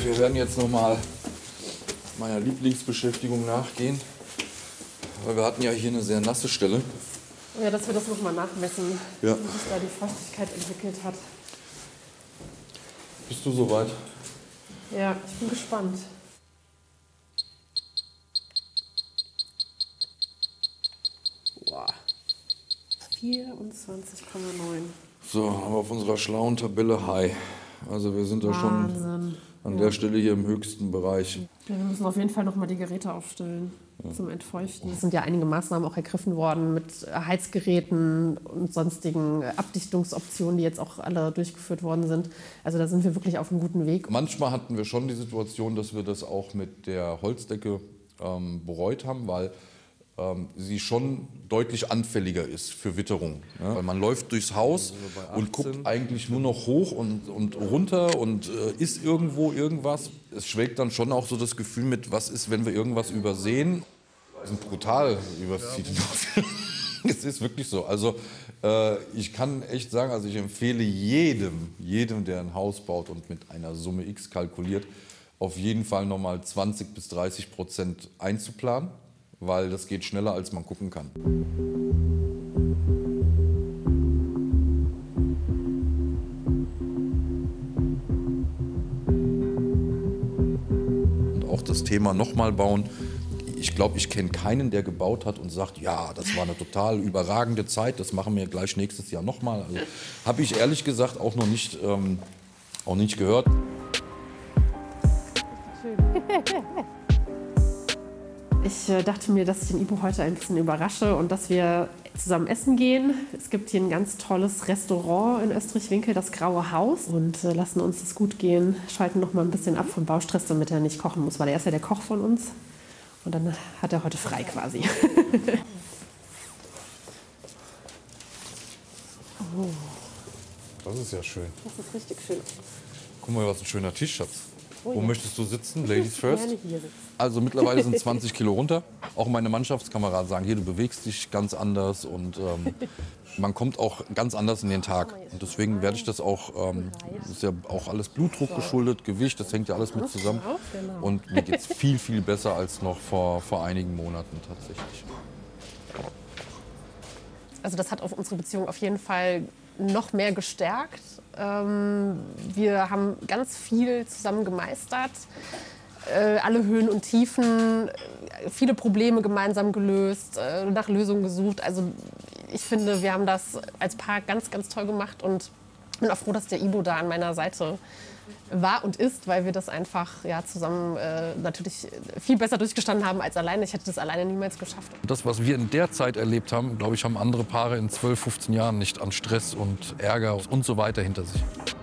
wir werden jetzt noch mal meiner Lieblingsbeschäftigung nachgehen. Weil wir hatten ja hier eine sehr nasse Stelle. Ja, dass wir das noch mal nachmessen, Ja. wie sich da die Feuchtigkeit entwickelt hat. Bist du soweit? Ja, ich bin gespannt. Boah. 24,9. So, haben wir auf unserer schlauen Tabelle High. Also wir sind da schon Wahnsinn. an der Stelle hier im höchsten Bereich. Ja, wir müssen auf jeden Fall noch mal die Geräte aufstellen zum Entfeuchten. Es sind ja einige Maßnahmen auch ergriffen worden mit Heizgeräten und sonstigen Abdichtungsoptionen, die jetzt auch alle durchgeführt worden sind. Also da sind wir wirklich auf einem guten Weg. Manchmal hatten wir schon die Situation, dass wir das auch mit der Holzdecke bereut haben, weil sie schon deutlich anfälliger ist für Witterung. Ja? Weil man läuft durchs Haus und guckt eigentlich nur noch hoch und runter und ist irgendwo irgendwas. Es schwelgt dann schon auch so das Gefühl mit, was ist, wenn wir irgendwas übersehen. Wir sind brutal übers Ziel hinaus. Es ist wirklich so. Also ich kann echt sagen, also ich empfehle jedem, der ein Haus baut und mit einer Summe X kalkuliert, auf jeden Fall nochmal 20-30% einzuplanen, weil das geht schneller, als man gucken kann. Und auch das Thema nochmal bauen. Ich glaube, ich kenne keinen, der gebaut hat und sagt, ja, das war eine total überragende Zeit, das machen wir gleich nächstes Jahr nochmal. Also, habe ich ehrlich gesagt auch noch nicht gehört. Ich dachte mir, dass ich den Ibo heute ein bisschen überrasche und dass wir zusammen essen gehen. Es gibt hier ein ganz tolles Restaurant in Österreich-Winkel, das Graue Haus. Und lassen uns das gut gehen, schalten noch mal ein bisschen ab vom Baustress, damit er nicht kochen muss, weil er ist ja der Koch von uns. Und dann hat er heute frei quasi. Oh. Das ist ja schön. Das ist richtig schön. Guck mal, was ein schöner Tisch, Schatz. Oh, Wo ja. möchtest du sitzen? Ladies first? Gerne hier sitzen. Also mittlerweile sind 20 Kilo runter. Auch meine Mannschaftskameraden sagen, hier, du bewegst dich ganz anders und man kommt auch ganz anders in den Tag. Und deswegen werde ich das auch, das ist ja auch alles Blutdruck geschuldet, Gewicht, das hängt ja alles mit zusammen. Und mir geht es viel, viel besser als noch vor einigen Monaten tatsächlich. Also das hat auf unsere Beziehung auf jeden Fall noch mehr gestärkt. Wir haben ganz viel zusammen gemeistert, alle Höhen und Tiefen, viele Probleme gemeinsam gelöst, nach Lösungen gesucht. Also ich finde, wir haben das als Paar ganz, ganz toll gemacht und bin auch froh, dass der Ibo da an meiner Seite war und ist, weil wir das einfach zusammen natürlich viel besser durchgestanden haben als alleine. Ich hätte das alleine niemals geschafft. Das, was wir in der Zeit erlebt haben, glaube ich, haben andere Paare in 12, 15 Jahren nicht an Stress und Ärger und so weiter hinter sich.